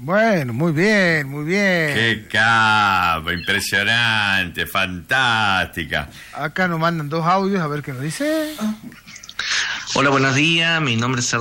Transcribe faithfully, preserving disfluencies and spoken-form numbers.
Bueno, muy bien, muy bien. Qué capa, impresionante, fantástica. Acá nos mandan dos audios, a ver qué nos dice. Hola, buenos días. Mi nombre es